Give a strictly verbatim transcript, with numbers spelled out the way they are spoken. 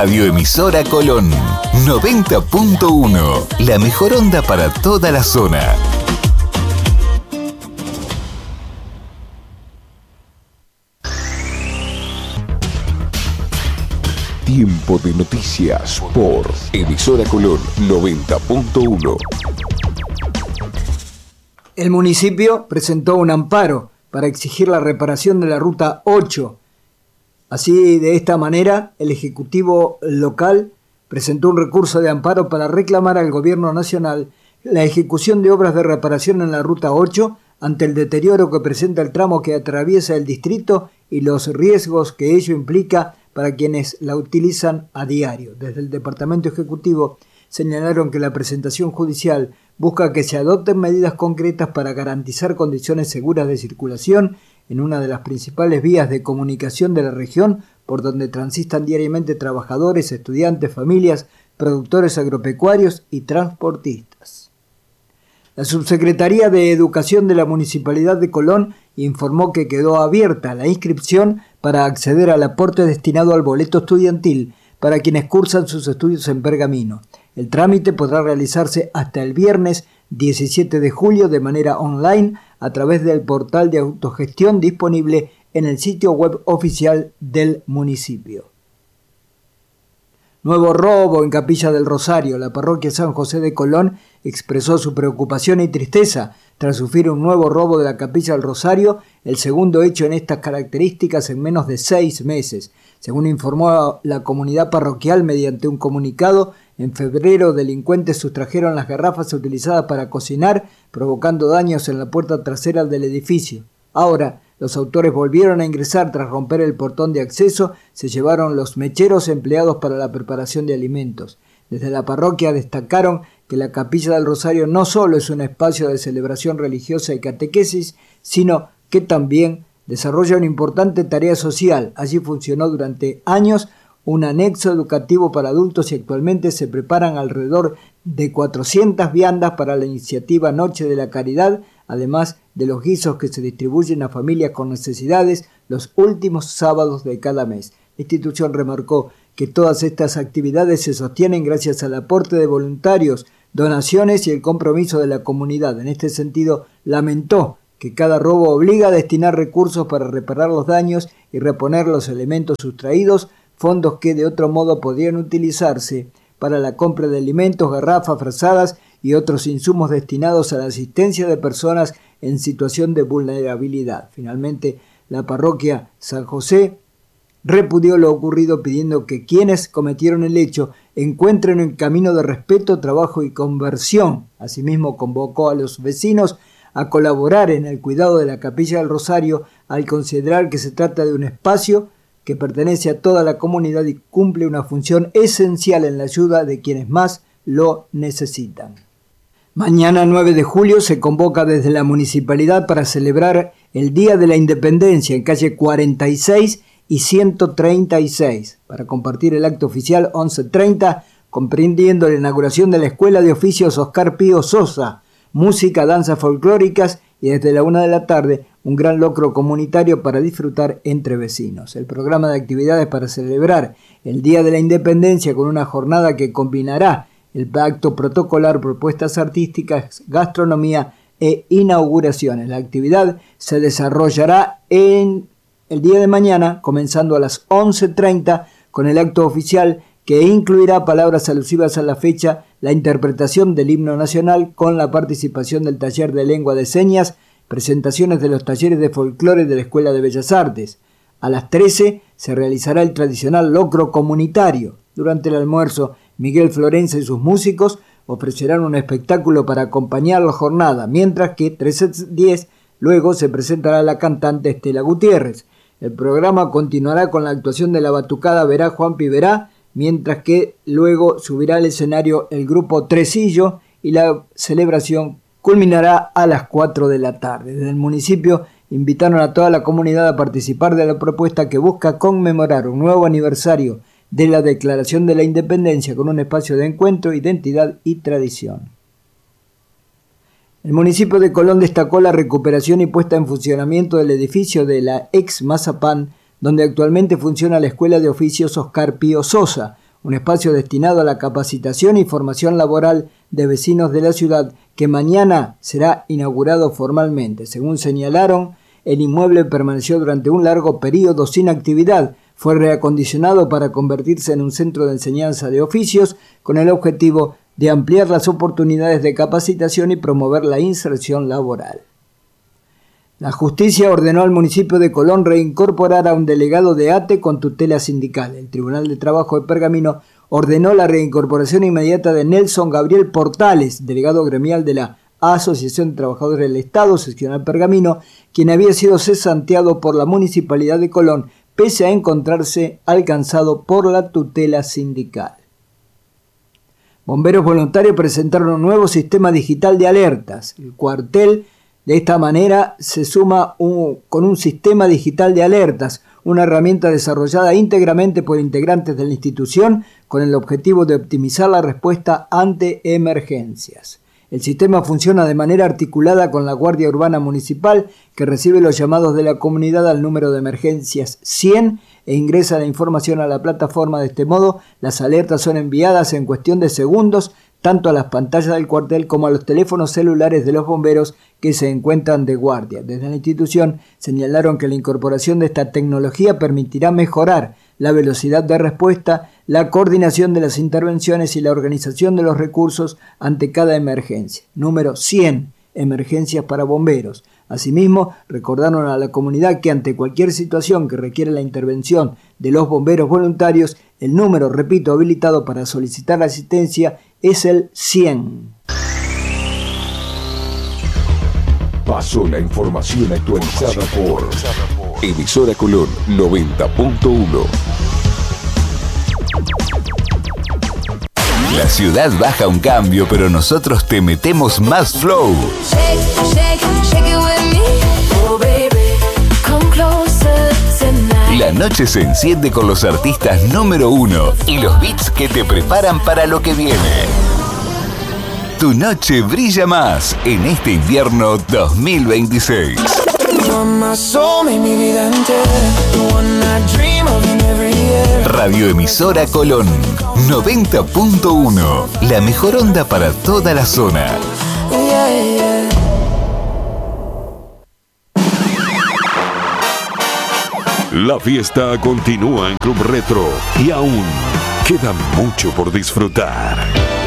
Radioemisora Colón, noventa punto uno. La mejor onda para toda la zona. Tiempo de noticias por Emisora Colón noventa punto uno. El municipio presentó un amparo para exigir la reparación de la ruta ocho. Así, de esta manera, el Ejecutivo local presentó un recurso de amparo para reclamar al Gobierno Nacional la ejecución de obras de reparación en la ruta ocho ante el deterioro que presenta el tramo que atraviesa el distrito y los riesgos que ello implica para quienes la utilizan a diario. Desde el Departamento Ejecutivo señalaron que la presentación judicial busca que se adopten medidas concretas para garantizar condiciones seguras de circulación en una de las principales vías de comunicación de la región por donde transitan diariamente trabajadores, estudiantes, familias, productores agropecuarios y transportistas. La Subsecretaría de Educación de la Municipalidad de Colón informó que quedó abierta la inscripción para acceder al aporte destinado al boleto estudiantil para quienes cursan sus estudios en Pergamino. El trámite podrá realizarse hasta el viernes diecisiete de julio de manera online a través del portal de autogestión disponible en el sitio web oficial del municipio. Nuevo robo en Capilla del Rosario. La parroquia San José de Colón expresó su preocupación y tristeza tras sufrir un nuevo robo de la Capilla del Rosario, el segundo hecho en estas características en menos de seis meses. Según informó la comunidad parroquial mediante un comunicado, en febrero delincuentes sustrajeron las garrafas utilizadas para cocinar, provocando daños en la puerta trasera del edificio. Ahora, los autores volvieron a ingresar tras romper el portón de acceso, se llevaron los mecheros empleados para la preparación de alimentos. Desde la parroquia destacaron que la Capilla del Rosario no solo es un espacio de celebración religiosa y catequesis, sino que también desarrolla una importante tarea social. Allí funcionó durante años un anexo educativo para adultos y actualmente se preparan alrededor de cuatrocientas viandas para la iniciativa Noche de la Caridad, además de los guisos que se distribuyen a familias con necesidades los últimos sábados de cada mes. La institución remarcó que todas estas actividades se sostienen gracias al aporte de voluntarios, donaciones y el compromiso de la comunidad. En este sentido, lamentó que cada robo obliga a destinar recursos para reparar los daños y reponer los elementos sustraídos, fondos que de otro modo podrían utilizarse para la compra de alimentos, garrafas, frazadas y otros insumos destinados a la asistencia de personas en situación de vulnerabilidad. Finalmente, la parroquia San José repudió lo ocurrido pidiendo que quienes cometieron el hecho encuentren un camino de respeto, trabajo y conversión. Asimismo, convocó a los vecinos a colaborar en el cuidado de la Capilla del Rosario al considerar que se trata de un espacio que pertenece a toda la comunidad y cumple una función esencial en la ayuda de quienes más lo necesitan. Mañana nueve de julio se convoca desde la municipalidad para celebrar el Día de la Independencia en calle cuarenta y seis y ciento treinta y seis. Para compartir el acto oficial once treinta, comprendiendo la inauguración de la Escuela de Oficios Oscar Pío Sosa, música, danzas folclóricas y desde la una de la tarde un gran locro comunitario para disfrutar entre vecinos. El programa de actividades para celebrar el Día de la Independencia con una jornada que combinará el acto protocolar, propuestas artísticas, gastronomía e inauguraciones. La actividad se desarrollará en el día de mañana, comenzando a las once treinta, con el acto oficial que incluirá palabras alusivas a la fecha, la interpretación del himno nacional con la participación del taller de lengua de señas, presentaciones de los talleres de folclore de la Escuela de Bellas Artes. A las trece se realizará el tradicional locro comunitario. Durante el almuerzo, Miguel Florenza y sus músicos ofrecerán un espectáculo para acompañar la jornada, mientras que trece diez luego se presentará la cantante Estela Gutiérrez. El programa continuará con la actuación de la batucada Verá Juan Piberá, mientras que luego subirá al escenario el grupo Tresillo y la celebración culminará a las cuatro de la tarde. Desde el municipio invitaron a toda la comunidad a participar de la propuesta que busca conmemorar un nuevo aniversario de la Declaración de la Independencia con un espacio de encuentro, identidad y tradición. El municipio de Colón destacó la recuperación y puesta en funcionamiento del edificio de la ex Mazapán, donde actualmente funciona la Escuela de Oficios Oscar Pío Sosa, un espacio destinado a la capacitación y formación laboral de vecinos de la ciudad que mañana será inaugurado formalmente. Según señalaron, el inmueble permaneció durante un largo periodo sin actividad. Fue reacondicionado para convertirse en un centro de enseñanza de oficios con el objetivo de ampliar las oportunidades de capacitación y promover la inserción laboral. La justicia ordenó al municipio de Colón reincorporar a un delegado de A T E con tutela sindical. El Tribunal de Trabajo de Pergamino ordenó la reincorporación inmediata de Nelson Gabriel Portales, delegado gremial de la Asociación de Trabajadores del Estado, seccional Pergamino, quien había sido cesanteado por la Municipalidad de Colón, pese a encontrarse alcanzado por la tutela sindical. Bomberos voluntarios presentaron un nuevo sistema digital de alertas. El cuartel, de esta manera, se suma un, con un sistema digital de alertas, una herramienta desarrollada íntegramente por integrantes de la institución con el objetivo de optimizar la respuesta ante emergencias. El sistema funciona de manera articulada con la Guardia Urbana Municipal, que recibe los llamados de la comunidad al número de emergencias cien e ingresa la información a la plataforma. De este modo, las alertas son enviadas en cuestión de segundos tanto a las pantallas del cuartel como a los teléfonos celulares de los bomberos que se encuentran de guardia. Desde la institución señalaron que la incorporación de esta tecnología permitirá mejorar la velocidad de respuesta, la coordinación de las intervenciones y la organización de los recursos ante cada emergencia. Número cien, emergencias para bomberos. Asimismo, recordaron a la comunidad que ante cualquier situación que requiere la intervención de los bomberos voluntarios, el número, repito, habilitado para solicitar la asistencia es el cien. Pasó la información actualizada por Emisora Colón noventa punto uno. La ciudad baja un cambio, pero nosotros te metemos más flow. La noche se enciende con los artistas número uno y los beats que te preparan para lo que viene. Tu noche brilla más en este invierno dos mil veintiséis. Radioemisora Colón noventa punto uno, la mejor onda para toda la zona. La fiesta continúa en Club Retro y aún queda mucho por disfrutar.